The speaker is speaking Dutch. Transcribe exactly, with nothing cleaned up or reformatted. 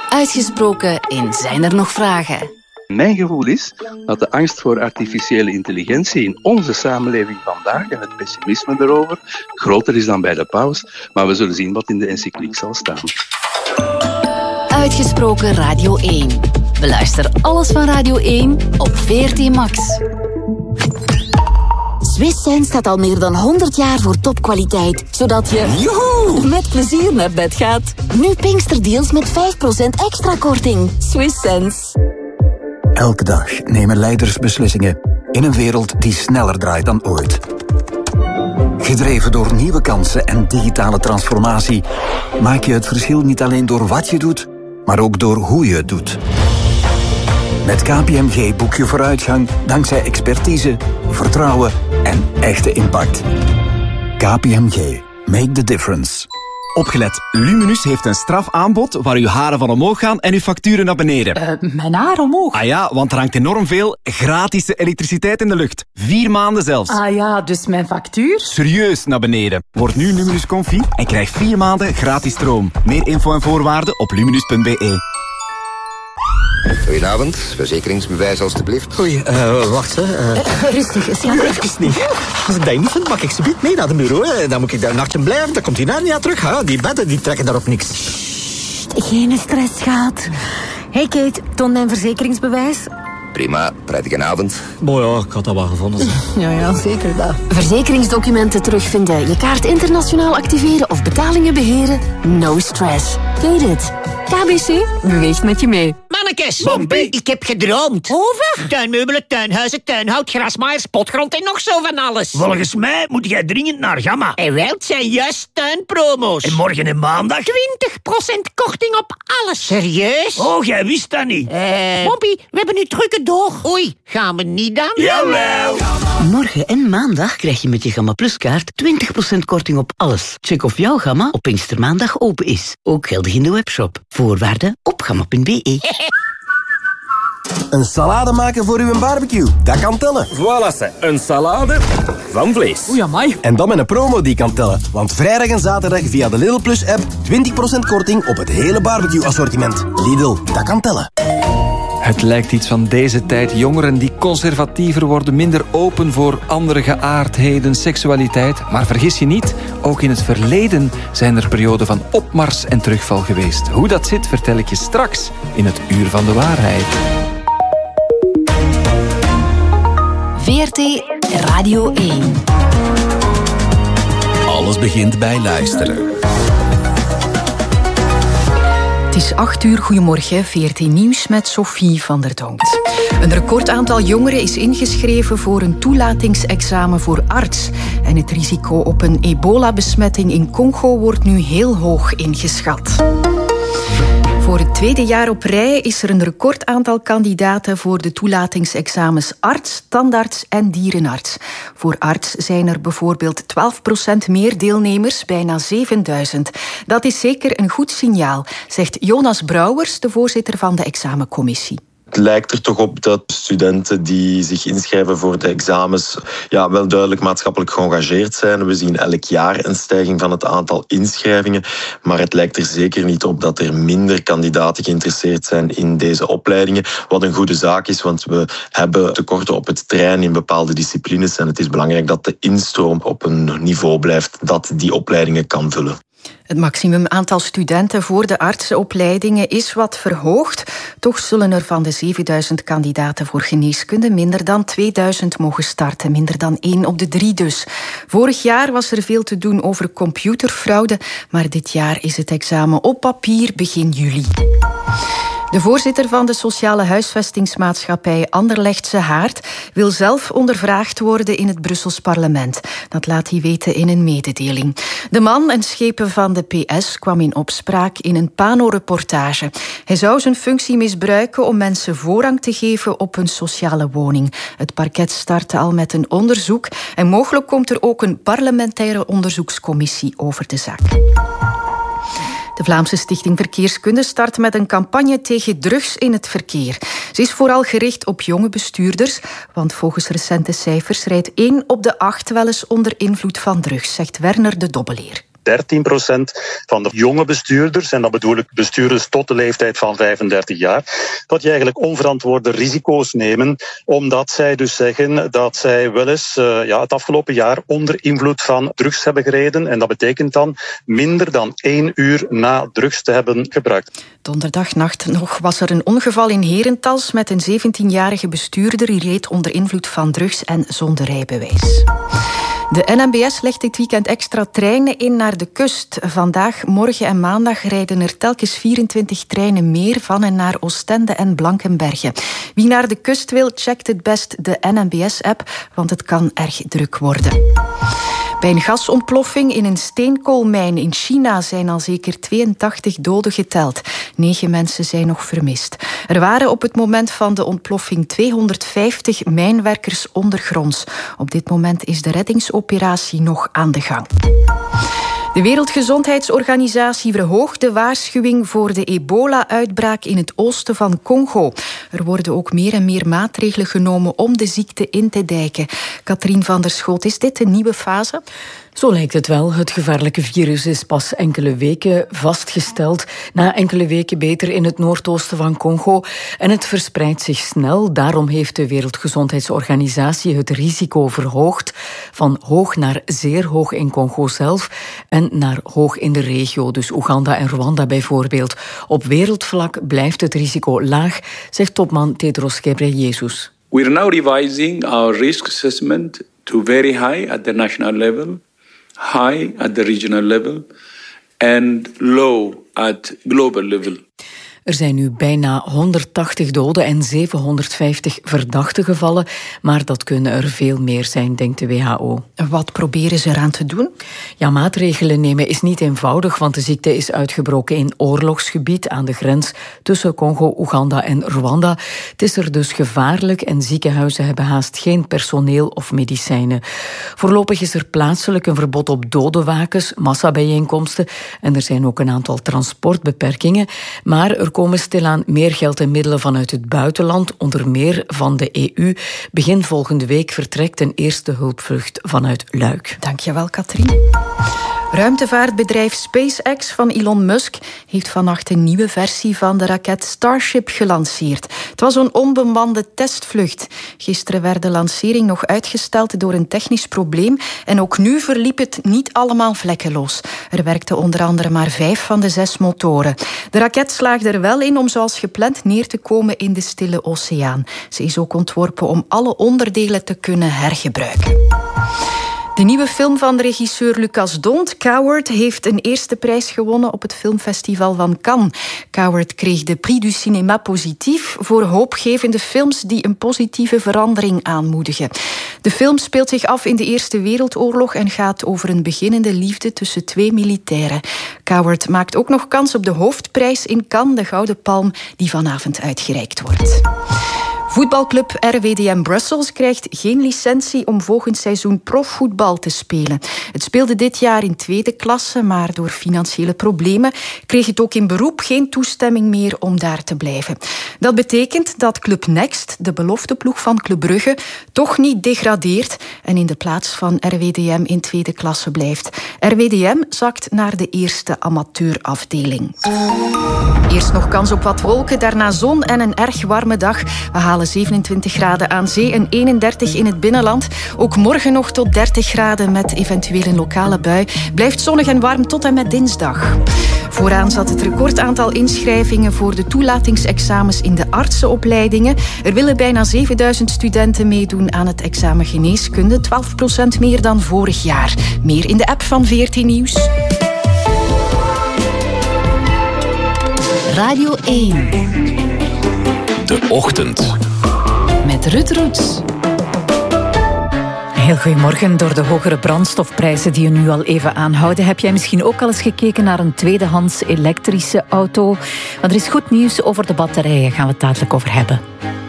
Uitgesproken in Zijn er nog vragen? Mijn gevoel is dat de angst voor artificiële intelligentie in onze samenleving vandaag en het pessimisme erover groter is dan bij de paus, maar we zullen zien wat in de encycliek zal staan. Uitgesproken Radio één. Beluister alles van Radio één op V R T Max. Swiss Sense staat al meer dan honderd jaar voor topkwaliteit, zodat je Joehoe! met plezier naar bed gaat. Nu Pinksterdeals met vijf procent extra korting. Swiss Sense. Elke dag nemen leiders beslissingen in een wereld die sneller draait dan ooit. Gedreven door nieuwe kansen en digitale transformatie maak je het verschil niet alleen door wat je doet, maar ook door hoe je het doet. Met K P M G boek je vooruitgang dankzij expertise, vertrouwen en echte impact. K P M G. Make the difference. Opgelet, Luminus heeft een strafaanbod waar uw haren van omhoog gaan en uw facturen naar beneden. Uh, mijn haar omhoog? Ah ja, want er hangt enorm veel gratis elektriciteit in de lucht. Vier maanden zelfs. Ah ja, dus mijn factuur? Serieus naar beneden. Word nu Luminus Confi en krijg vier maanden gratis stroom. Meer info en voorwaarden op luminus punt b e. Goedenavond, verzekeringsbewijs alstublieft. Oei, uh, wacht hè. Uh... Uh, rustig, is ja, even niet. Als ik dat niet vind, mag ik ze niet mee naar de bureau. Hè. Dan moet ik daar een nachtje blijven, dan komt hij naar niet terug. Hè. Die bedden die trekken daarop niks. Sst, geen stress, schat. Hey Kate, toon mijn verzekeringsbewijs. Prima, prettige avond. Mooi ja, ik had dat wel gevonden. Ja, ja, zeker dat. Verzekeringsdocumenten terugvinden, je kaart internationaal activeren of betalingen beheren? No stress. Weet het. K B C beweegt met je mee. Mannekes, Bompie, ik heb gedroomd. Over? Tuinmeubelen, tuinhuizen, tuinhout, grasmaaiers, potgrond en nog zo van alles. Volgens mij moet jij dringend naar Gamma. En wel, het zijn juist tuinpromo's. En morgen en maandag? twintig procent korting op alles. Serieus? Oh, jij wist dat niet. Eh... Bompie, we hebben nu drukke door. Oei, gaan we niet dan? Jawel. Morgen en maandag krijg je met je Gamma Plus kaart twintig procent korting op alles. Check of jouw Gamma op Pinkstermaandag open is. Ook geldig in de webshop. Voorwaarden op gamma punt b e. Een salade maken voor uw barbecue, dat kan tellen. Voilà, ze. Een salade van vlees. Oei, amai. En dan met een promo die kan tellen. Want vrijdag en zaterdag via de Lidl Plus app twintig procent korting op het hele barbecue assortiment. Lidl, dat kan tellen. Het lijkt iets van deze tijd. Jongeren die conservatiever worden, minder open voor andere geaardheden, seksualiteit. Maar vergis je niet, ook in het verleden zijn er perioden van opmars en terugval geweest. Hoe dat zit, vertel ik je straks in het Uur van de Waarheid. V R T Radio één. Alles begint bij luisteren. Het is acht uur, goedemorgen, V R T Nieuws met Sophie van der Donkt. Een recordaantal jongeren is ingeschreven voor een toelatingsexamen voor arts. En het risico op een ebola-besmetting in Congo wordt nu heel hoog ingeschat. Voor het tweede jaar op rij is er een recordaantal kandidaten voor de toelatingsexamens arts, tandarts en dierenarts. Voor arts zijn er bijvoorbeeld twaalf procent meer deelnemers, bijna zevenduizend. Dat is zeker een goed signaal, zegt Jonas Brouwers, de voorzitter van de examencommissie. Het lijkt er toch op dat studenten die zich inschrijven voor de examens ja, wel duidelijk maatschappelijk geëngageerd zijn. We zien elk jaar een stijging van het aantal inschrijvingen. Maar het lijkt er zeker niet op dat er minder kandidaten geïnteresseerd zijn in deze opleidingen. Wat een goede zaak is, want we hebben tekorten op het terrein in bepaalde disciplines. En het is belangrijk dat de instroom op een niveau blijft dat die opleidingen kan vullen. Het maximum aantal studenten voor de artsenopleidingen is wat verhoogd. Toch zullen er van de zevenduizend kandidaten voor geneeskunde minder dan tweeduizend mogen starten. Minder dan één op de drie dus. Vorig jaar was er veel te doen over computerfraude, maar dit jaar is het examen op papier begin juli. De voorzitter van de sociale huisvestingsmaatschappij Anderlechtse Haard wil zelf ondervraagd worden in het Brussels parlement. Dat laat hij weten in een mededeling. De man en schepen van de P S kwam in opspraak in een Pano-reportage. Hij zou zijn functie misbruiken om mensen voorrang te geven op een sociale woning. Het parket startte al met een onderzoek en mogelijk komt er ook een parlementaire onderzoekscommissie over de zaak. De Vlaamse Stichting Verkeerskunde start met een campagne tegen drugs in het verkeer. Ze is vooral gericht op jonge bestuurders, want volgens recente cijfers rijdt één op de acht wel eens onder invloed van drugs, zegt Werner de Dobbeleer. dertien procent van de jonge bestuurders, en dat bedoel ik bestuurders tot de leeftijd van vijfendertig jaar, dat die eigenlijk onverantwoorde risico's nemen, omdat zij dus zeggen dat zij wel eens uh, ja, het afgelopen jaar onder invloed van drugs hebben gereden. En dat betekent dan minder dan één uur na drugs te hebben gebruikt. Donderdagnacht nog was er een ongeval in Herentals met een zeventienjarige bestuurder die reed onder invloed van drugs en zonder rijbewijs. De N M B S legt dit weekend extra treinen in naar de kust. Vandaag, morgen en maandag rijden er telkens vierentwintig treinen meer van en naar Oostende en Blankenberge. Wie naar de kust wil, checkt het best de N M B S-app, want het kan erg druk worden. Bij een gasontploffing in een steenkoolmijn in China zijn al zeker tweeëntachtig doden geteld. Negen mensen zijn nog vermist. Er waren op het moment van de ontploffing tweehonderdvijftig mijnwerkers ondergronds. Op dit moment is de reddingsoperatie nog aan de gang. De Wereldgezondheidsorganisatie verhoogt de waarschuwing voor de ebola-uitbraak in het oosten van Congo. Er worden ook meer en meer maatregelen genomen om de ziekte in te dijken. Katrien van der Schoot, is dit een nieuwe fase? Zo lijkt het wel. Het gevaarlijke virus is pas enkele weken vastgesteld. Na enkele weken beter in het noordoosten van Congo. En het verspreidt zich snel. Daarom heeft de Wereldgezondheidsorganisatie het risico verhoogd. Van hoog naar zeer hoog in Congo zelf. En naar hoog in de regio. Dus Oeganda en Rwanda bijvoorbeeld. Op wereldvlak blijft het risico laag, zegt topman Tedros Ghebreyesus. We are now revising our risk assessment to very high at the national level, high at the regional level and low at global level. Er zijn nu bijna honderdtachtig doden en zevenhonderdvijftig verdachte gevallen, maar dat kunnen er veel meer zijn, denkt de W H O. Wat proberen ze eraan te doen? Ja, maatregelen nemen is niet eenvoudig, want de ziekte is uitgebroken in oorlogsgebied aan de grens tussen Congo, Oeganda en Rwanda. Het is er dus gevaarlijk en ziekenhuizen hebben haast geen personeel of medicijnen. Voorlopig is er plaatselijk een verbod op dodenwakens, massabijeenkomsten en er zijn ook een aantal transportbeperkingen, maar er komen stilaan meer geld en middelen vanuit het buitenland, onder meer van de E U. Begin volgende week vertrekt een eerste hulpvlucht vanuit Luik. Dankjewel, Katrien. Ruimtevaartbedrijf SpaceX van Elon Musk heeft vannacht een nieuwe versie van de raket Starship gelanceerd. Het was een onbemande testvlucht. Gisteren werd de lancering nog uitgesteld door een technisch probleem en ook nu verliep het niet allemaal vlekkeloos. Er werkten onder andere maar vijf van de zes motoren. De raket slaagde er wel in om zoals gepland neer te komen in de Stille Oceaan. Ze is ook ontworpen om alle onderdelen te kunnen hergebruiken. De nieuwe film van de regisseur Lucas Dont, Coward, heeft een eerste prijs gewonnen op het filmfestival van Cannes. Coward kreeg de Prix du Cinéma Positief voor hoopgevende films die een positieve verandering aanmoedigen. De film speelt zich af in de Eerste Wereldoorlog en gaat over een beginnende liefde tussen twee militairen. Coward maakt ook nog kans op de hoofdprijs in Cannes, de Gouden Palm, die vanavond uitgereikt wordt. Voetbalclub R W D M Brussels krijgt geen licentie om volgend seizoen profvoetbal te spelen. Het speelde dit jaar in tweede klasse, maar door financiële problemen kreeg het ook in beroep geen toestemming meer om daar te blijven. Dat betekent dat Club Next, de belofteploeg van Club Brugge, toch niet degradeert en in de plaats van R W D M in tweede klasse blijft. R W D M zakt naar de eerste amateurafdeling. Eerst nog kans op wat wolken, daarna zon en een erg warme dag. We halen zevenentwintig graden aan zee en eenendertig in het binnenland. Ook morgen nog tot dertig graden met eventueel een lokale bui. Blijft zonnig en warm tot en met dinsdag. Vooraan zat het recordaantal inschrijvingen voor de toelatingsexamens in de artsenopleidingen. Er willen bijna zevenduizend studenten meedoen aan het examen geneeskunde. twaalf procent meer dan vorig jaar. Meer in de app van V R T Nieuws. Radio één. De Ochtend. Met Ruud Roets. Heel goedemorgen. Door de hogere brandstofprijzen die je nu al even aanhouden, heb jij misschien ook al eens gekeken naar een tweedehands elektrische auto. Want er is goed nieuws over de batterijen, gaan we het dadelijk over hebben.